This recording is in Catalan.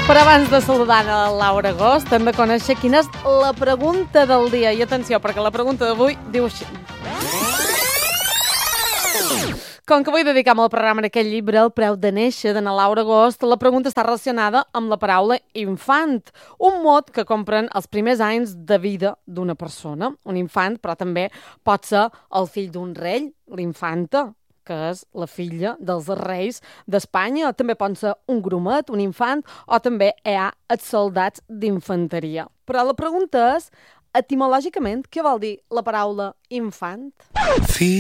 Però abans de saludar a Laura Agost, hem de conèixer quina és la pregunta del dia. I atenció, perquè la pregunta d'avui diu així. Com que vull dedicar-me al programa en aquest llibre, El preu de néixer, de Laura Agost, la pregunta està relacionada amb la paraula infant, un mot que compren els primers anys de vida d'una persona. Un infant, però també pot ser el fill d'un rei, l'infanta, que és la filla dels reis d'Espanya. També pot ser un gromet, un infant, o també hi ha els soldats d'infanteria. Però la pregunta és, etimològicament, què vol dir la paraula infant?